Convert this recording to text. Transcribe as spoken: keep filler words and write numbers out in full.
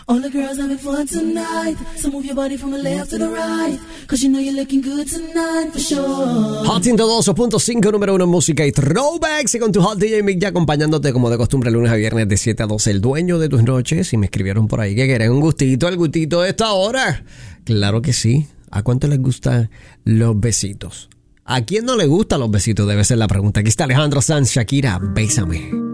All the girls having fun tonight. So move your body from the left to the right. Cause you know you're looking good tonight for sure. Hot ciento dos punto cinco, número uno en música y throwbacks. Y con tu Hot D J Mick ya acompañándote como de costumbre lunes a viernes de siete a doce. El dueño de tus noches. Y me escribieron por ahí que quieren un gustito, el gustito de esta hora. Claro que sí. ¿A cuánto les gustan los besitos? ¿A quién no le gustan los besitos? Debe ser la pregunta. Aquí está Alejandro Sanz, Shakira, Bésame.